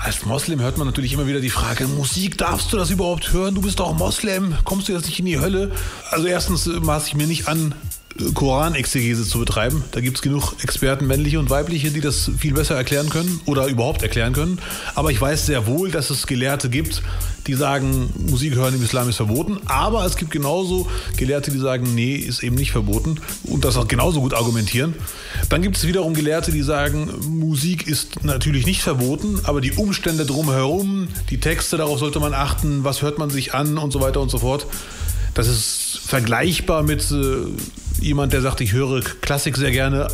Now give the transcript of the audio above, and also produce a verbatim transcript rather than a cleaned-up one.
Als Moslem hört man natürlich immer wieder die Frage, Musik, darfst du das überhaupt hören? Du bist doch Moslem, kommst du jetzt nicht in die Hölle? Also erstens maße ich mir nicht an, Koranexegese zu betreiben. Da gibt es genug Experten, männliche und weibliche, die das viel besser erklären können oder überhaupt erklären können. Aber ich weiß sehr wohl, dass es Gelehrte gibt, die sagen, Musik hören im Islam ist verboten. Aber es gibt genauso Gelehrte, die sagen, nee, ist eben nicht verboten und das auch genauso gut argumentieren. Dann gibt es wiederum Gelehrte, die sagen, Musik ist natürlich nicht verboten, aber die Umstände drumherum, die Texte, darauf sollte man achten, was hört man sich an und so weiter und so fort. Das ist vergleichbar mit äh, jemand, der sagt, ich höre Klassik sehr gerne,